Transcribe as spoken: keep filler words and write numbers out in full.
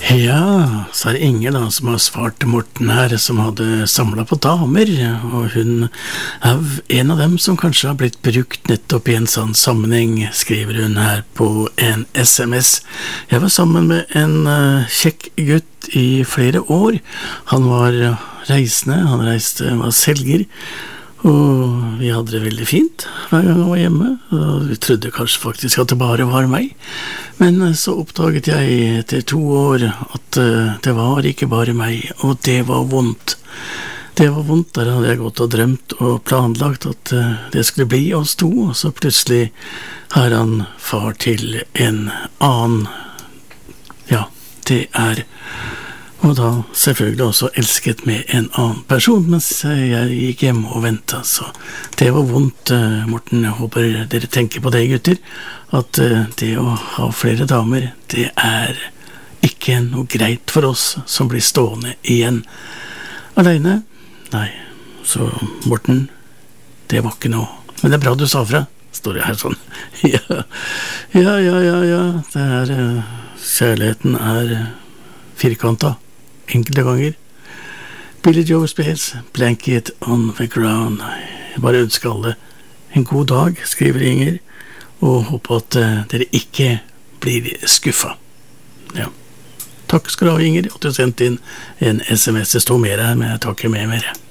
Ja, så er det Inger da som har svart til Morten her, som hadde samlet på damer, og hun er en av dem som kanskje har blitt brukt nettopp i en sånn sammenheng, skriver hun her på en sms. Jeg var sammen med en uh, kjekk gutt i flere år. Han var reisende, han reiste, var selger, og vi hadde det veldig fint hver gang han var hjemme, og vi trodde kanskje faktisk at det bare var meg. Men så oppdaget jeg etter to år at uh, det var ikke bare meg, og det var vondt. Det var vondt, der hadde jeg gått og drømt og planlagt at uh, det skulle bli oss to, og så plutselig har han far til en annen. Ja, det er... Og da selvfølgelig også elsket med en annen person, mens jeg gikk hjem og ventet. Så det var vondt, Morten. Jeg håper dere tenker på det, gutter, at det å ha flere damer, det er ikke noe greit for oss som blir stående igjen alene. Nei, så Morten, det var ikke noe. Men det er bra du sa fra, står det her sånn. Ja, ja, ja, ja, ja. Det er, kjærligheten er firkantet. Enkelte ganger. Billy Joe Spears, Blanket on the Ground. Jeg bare ønsker alle en god dag, skriver Inger, og håper at uh, dere ikke blir skuffet. Ja. Takk skal du ha, Inger, at du har sendt inn en sms. Det står mer her, men jeg tar ikke med mer.